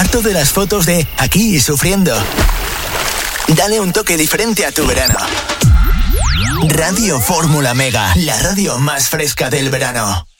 ¿Harto de las fotos de aquí sufriendo? Dale un toque diferente a tu verano. Radio Fórmula Mega, la radio más fresca del verano.